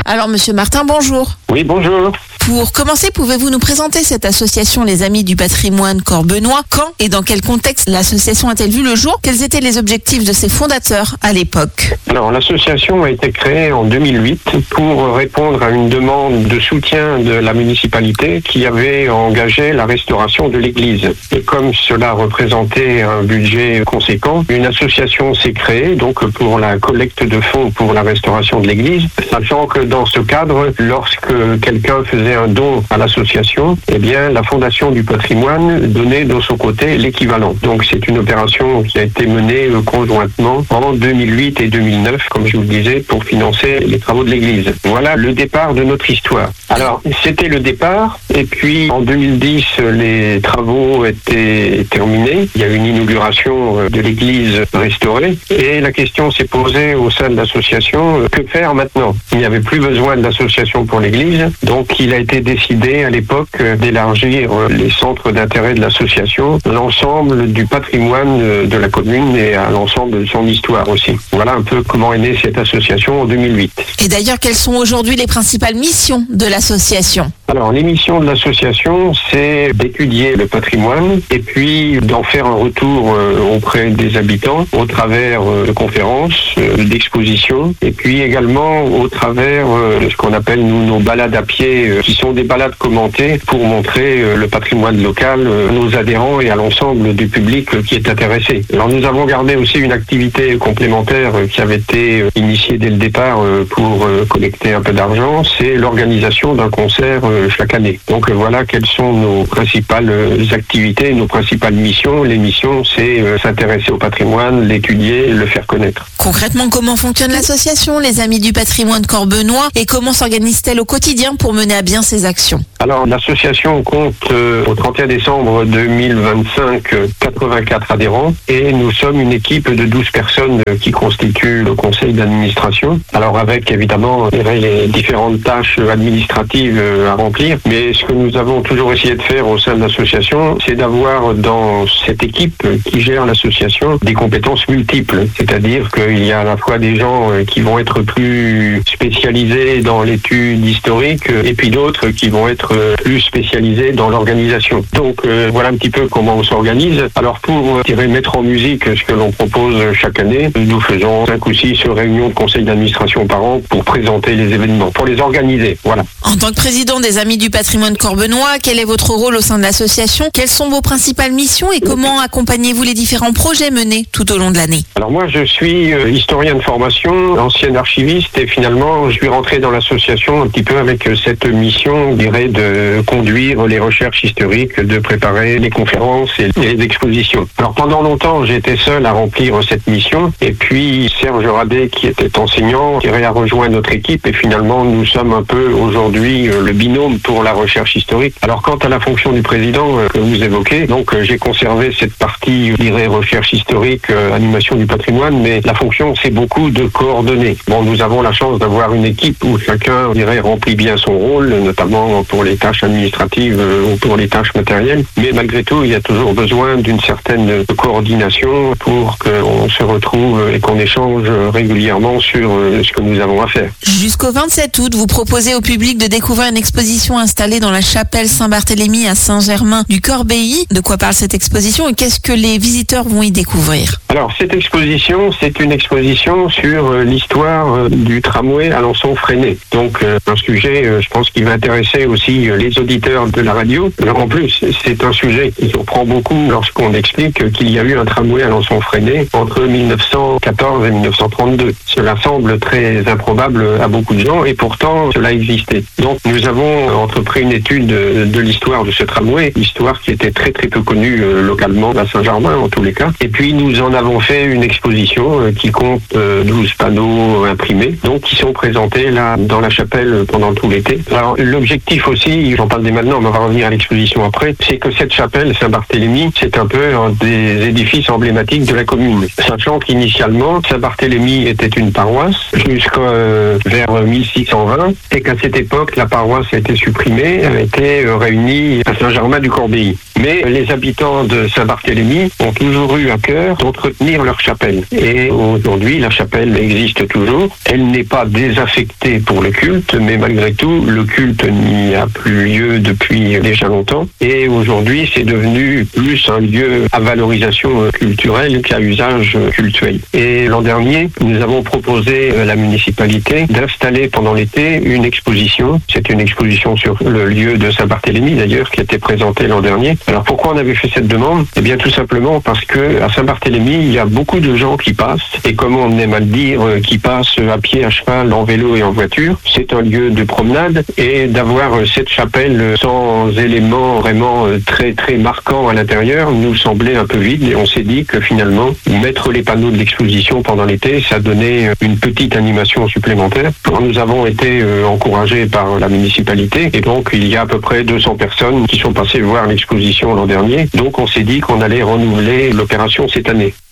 Alors Monsieur Martin, bonjour. Oui, bonjour. Pour commencer, pouvez-vous nous présenter cette association Les Amis du Patrimoine Corbenois? Quand et dans quel contexte l'association a-t-elle vu le jour? Quels étaient les objectifs de ses fondateurs à l'époque? Alors, l'association a été créée en 2008 pour répondre à une demande de soutien de la municipalité qui avait engagé la restauration de l'église. Et comme cela représentait un budget conséquent, une association s'est créée donc pour la collecte de fonds pour la restauration de l'église, sachant que dans ce cadre, lorsque quelqu'un faisait un don à l'association, eh bien, la Fondation du Patrimoine donnait de son côté l'équivalent. Donc, c'est une opération qui a été menée conjointement en 2008 et 2009, comme je vous le disais, pour financer les travaux de l'église. Voilà le départ de notre histoire. Alors, c'était le départ, et puis en 2010, les travaux étaient terminés. Il y a eu une inauguration de l'église restaurée, et la question s'est posée au sein de l'association, que faire maintenant? Il n'y avait plus besoin de l'association pour l'église, donc il a été décidé à l'époque d'élargir les centres d'intérêt de l'association, l'ensemble du patrimoine de la commune et à l'ensemble de son histoire aussi. Voilà un peu comment est née cette association en 2008. Et d'ailleurs, quelles sont aujourd'hui les principales missions de l'association? Alors, les missions de l'association, c'est d'étudier le patrimoine et puis d'en faire un retour auprès des habitants au travers de conférences, d'expositions et puis également au travers de ce qu'on appelle nous nos balades à pied, qui sont des balades commentées pour montrer le patrimoine local à nos adhérents et à l'ensemble du public qui est intéressé. Alors, nous avons gardé aussi une activité complémentaire qui avait été initiée dès le départ pour collecter un peu d'argent, c'est l'organisation d'un concert chaque année. Donc voilà quelles sont nos principales activités, nos principales missions. Les missions, c'est s'intéresser au patrimoine, l'étudier, le faire connaître. Concrètement, comment fonctionne l'association Les Amis du Patrimoine Corbenois et comment s'organise-t-elle au quotidien pour mener à bien ses actions? Alors, l'association compte au 31 décembre 2025 84 adhérents et nous sommes une équipe de 12 personnes qui constituent le conseil d'administration. Alors avec évidemment les différentes tâches administratives à remplir, mais ce que nous avons toujours essayé de faire au sein de l'association, c'est d'avoir dans cette équipe qui gère l'association des compétences multiples. C'est-à-dire qu'il y a à la fois des gens qui vont être plus spécialisés dans l'étude historique et puis d'autres qui vont être plus spécialisés dans l'organisation. Donc voilà un petit peu comment on s'organise. Alors pour mettre en musique ce que l'on propose chaque année, nous faisons 5 ou 6 réunions de conseil d'administration par an pour présenter les événements, pour les organiser. Voilà. En tant que président des Amis du Patrimoine Corbenois, quel est votre rôle au sein de l'association? Quelles sont vos principales missions et comment accompagnez-vous les différents projets menés tout au long de l'année? Alors moi, je suis historien de formation, ancien archiviste et finalement, je suis rentré dans l'association un petit peu avec cette mission, je dirais, de conduire les recherches historiques, de préparer les conférences et les expositions. Alors pendant longtemps, j'étais seul à remplir cette mission et puis Serge Radet, qui était enseignant, a rejoint notre équipe et finalement, nous sommes un peu aujourd'hui le binôme pour la recherche historique. Alors quant à la fonction du président que vous évoquez, donc j'ai conservé cette partie, je dirais, recherche historique, animation du patrimoine, mais la fonction c'est beaucoup de coordonner. Bon, nous avons la chance d'avoir une équipe où chacun, je dirais, remplit bien son rôle, notamment pour les tâches administratives ou pour les tâches matérielles, mais malgré tout, il y a toujours besoin d'une certaine coordination pour qu'on se retrouve et qu'on échange régulièrement sur ce que nous avons à faire. Jusqu'au 27 août, vous proposez au public de découvrir une exposition installée dans la chapelle Saint-Barthélemy à Saint-Germain du Corbéis. De quoi parle cette exposition et qu'est-ce que les visiteurs vont y découvrir? Alors, cette exposition, c'est une exposition sur l'histoire du tramway Alençon-Fresnay. Donc, un sujet, je pense, qui va intéresser aussi les auditeurs de la radio. Alors, en plus, c'est un sujet qui surprend beaucoup lorsqu'on explique qu'il y a eu un tramway Alençon-Fresnay entre 1914 et 1932. Cela semble très improbable à beaucoup de gens et pourtant, cela existait. Donc, nous avons entrepris une étude de l'histoire de ce tramway, histoire qui était très très peu connue localement à Saint-Germain en tous les cas. Et puis, nous en avons fait une exposition qui compte 12 panneaux imprimés, donc qui sont présentés là dans la chapelle pendant tout l'été. Alors, l'objectif aussi, j'en parle dès maintenant, mais on va revenir à l'exposition après, c'est que cette chapelle Saint-Barthélemy, c'est un peu un des édifices emblématiques de la commune. Sachant qu'initialement, Saint-Barthélemy était une paroisse jusqu'à vers 1620 et qu'à cette époque, la paroisse a été été supprimée, étaient réunis à Saint-Germain-du-Corbéis. Mais les habitants de Saint-Barthélemy ont toujours eu à cœur d'entretenir leur chapelle. Et aujourd'hui, la chapelle existe toujours. Elle n'est pas désaffectée pour le culte, mais malgré tout, le culte n'y a plus lieu depuis déjà longtemps. Et aujourd'hui, c'est devenu plus un lieu à valorisation culturelle qu'à usage cultuel. Et l'an dernier, nous avons proposé à la municipalité d'installer pendant l'été une exposition. C'est une exposition sur le lieu de Saint-Barthélemy, d'ailleurs, qui a été présentée l'an dernier. Alors pourquoi on avait fait cette demande ? Eh bien tout simplement parce que à Saint-Barthélemy, il y a beaucoup de gens qui passent, et comme on aime à le dire, qui passent à pied, à cheval, en vélo et en voiture. C'est un lieu de promenade, et d'avoir cette chapelle sans éléments vraiment très très marquants à l'intérieur nous semblait un peu vide, et on s'est dit que finalement, mettre les panneaux de l'exposition pendant l'été, ça donnait une petite animation supplémentaire. Alors, nous avons été encouragés par la municipalité, et donc il y a à peu près 200 personnes qui sont passées voir l'exposition l'an dernier. Donc on s'est dit qu'on allait renouveler l'opération cette année.